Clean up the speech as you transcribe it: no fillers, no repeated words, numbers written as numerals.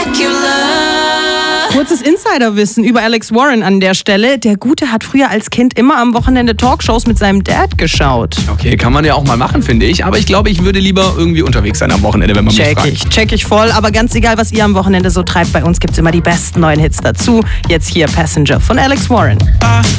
Kurzes Insiderwissen über Alex Warren an der Stelle. Der Gute hat früher als Kind immer am Wochenende Talkshows mit seinem Dad geschaut. Okay, kann man ja auch mal machen, finde ich. Aber ich glaube, ich würde lieber irgendwie unterwegs sein am Wochenende, wenn man mich fragt. Check ich voll. Aber ganz egal, was ihr am Wochenende so treibt, bei uns gibt's immer die besten neuen Hits dazu. Jetzt hier Passenger von Alex Warren.